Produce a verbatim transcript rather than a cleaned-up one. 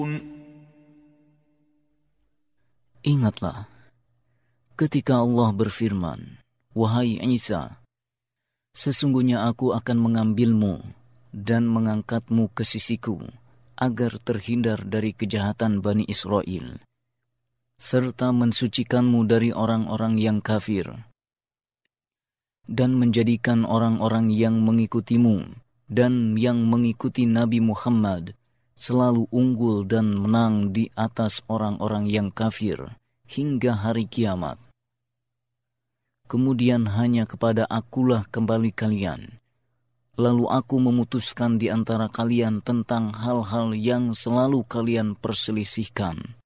Ingatlah ketika Allah berfirman, "Wahai Isa, sesungguhnya aku akan mengambilmu dan mengangkatmu ke sisiku agar terhindar dari kejahatan Bani Israel, serta mensucikanmu dari orang-orang yang kafir, dan menjadikan orang-orang yang mengikutimu dan yang mengikuti Nabi Muhammad selalu unggul dan menang di atas orang-orang yang kafir hingga hari kiamat. Kemudian hanya kepada Akulah kembali kalian. Lalu aku memutuskan di antara kalian tentang hal-hal yang selalu kalian perselisihkan.